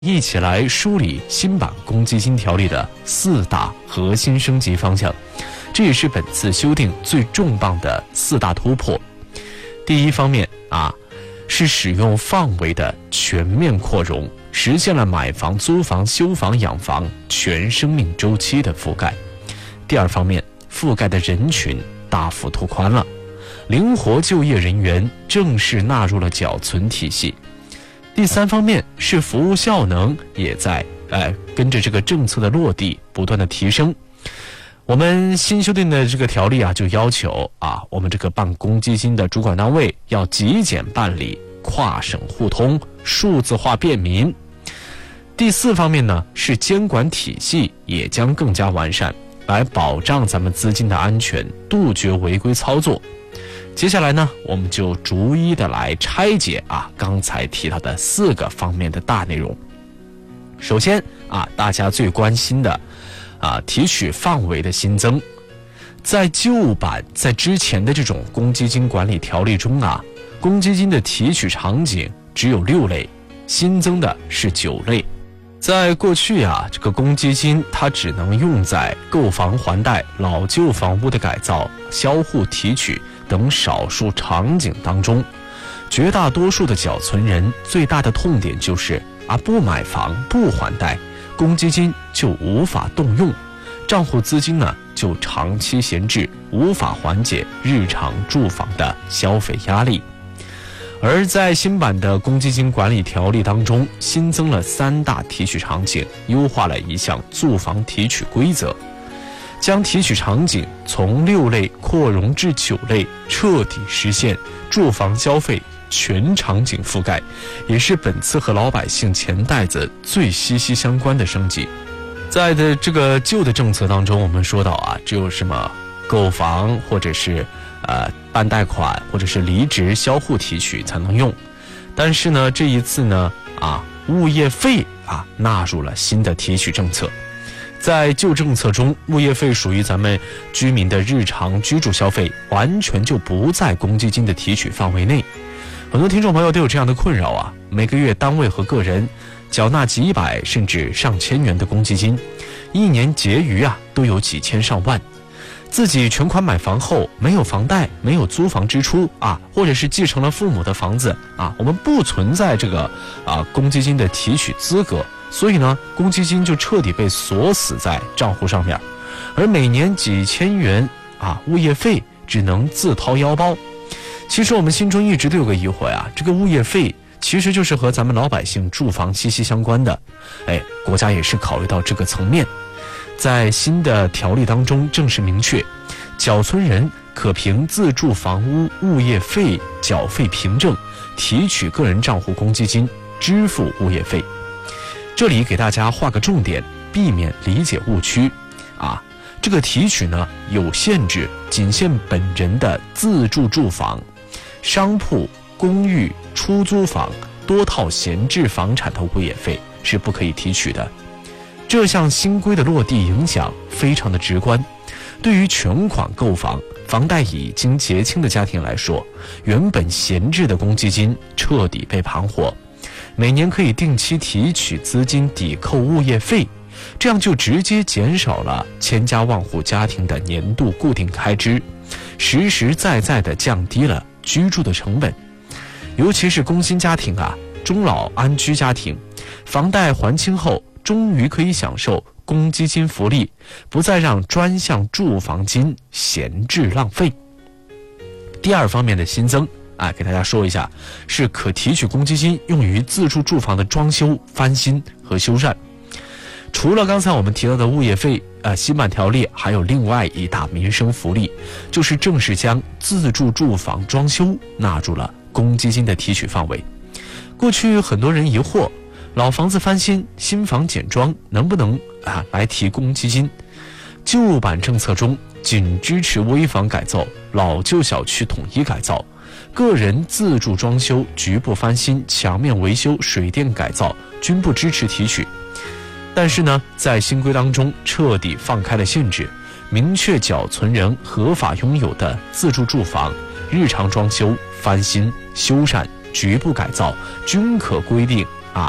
一起来梳理新版公积金条例的4大核心升级方向，这也是本次修订最重磅的4大突破。第一方面是使用范围的全面扩容，实现了买房、租房、修房、养房全生命周期的覆盖。第二方面，覆盖的人群大幅拓宽了，灵活就业人员正式纳入了缴存体系。第三方面是服务效能也在跟着这个政策的落地不断的提升。我们新修订的这个条例就要求我们这个办公积金的主管单位要极简办理、跨省互通、数字化便民。第四方面呢是监管体系也将更加完善，来保障咱们资金的安全，杜绝违规操作。接下来呢，我们就逐一的来拆解刚才提到的4个方面的大内容。首先大家最关心的提取范围的新增。在旧版在之前的这种公积金管理条例中公积金的提取场景只有6类，新增的是9类。在过去这个公积金它只能用在购房还贷、老旧房屋的改造、销户提取等少数场景当中。绝大多数的缴存人最大的痛点就是不买房、不还贷，公积金就无法动用，账户资金呢就长期闲置，无法缓解日常住房的消费压力。而在新版的公积金管理条例当中，新增了3大提取场景，优化了一项住房提取规则，将提取场景从6类扩容至9类，彻底实现住房消费全场景覆盖，也是本次和老百姓钱袋子最息息相关的升级。在的这个旧的政策当中，我们说到只有什么购房或者是办贷款或者是离职销户提取才能用，但是呢这一次呢物业费纳入了新的提取政策。在旧政策中，物业费属于咱们居民的日常居住消费，完全就不在公积金的提取范围内。很多听众朋友都有这样的困扰每个月单位和个人缴纳几百甚至上千元的公积金，一年结余都有几千上万。自己全款买房后没有房贷，没有租房支出或者是继承了父母的房子我们不存在这个公积金的提取资格，所以呢公积金就彻底被锁死在账户上面，而每年几千元物业费只能自掏腰包。其实我们心中一直都有个疑惑这个物业费其实就是和咱们老百姓住房息息相关的，国家也是考虑到这个层面。在新的条例当中正式明确，缴存人可凭自住房屋物业费缴费凭证提取个人账户公积金支付物业费。这里给大家画个重点，避免理解误区这个提取呢有限制，仅限本人的自住住房、商铺、公寓、出租房、多套闲置房产的物业费是不可以提取的。这项新规的落地影响非常的直观，对于全款购房、房贷已经结清的家庭来说，原本闲置的公积金彻底被盘活，每年可以定期提取资金抵扣物业费，这样就直接减少了千家万户家庭的年度固定开支，实实在在地降低了居住的成本。尤其是工薪家庭中老安居家庭，房贷还清后终于可以享受公积金福利，不再让专项住房金闲置浪费。第二方面的新增给大家说一下，是可提取公积金用于自住住房的装修、翻新和修缮。除了刚才我们提到的物业费，新版条例还有另外一大民生福利，就是正式将自住住房装修纳入了公积金的提取范围。过去很多人疑惑，老房子翻新、新房简装能不能来提公积金？旧版政策中仅支持危房改造、老旧小区统一改造，个人自住装修、局部翻新、墙面维修、水电改造均不支持提取。但是呢，在新规当中彻底放开了限制，明确缴存人合法拥有的自住住房、日常装修、翻新、修缮、局部改造均可规定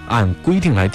按规定来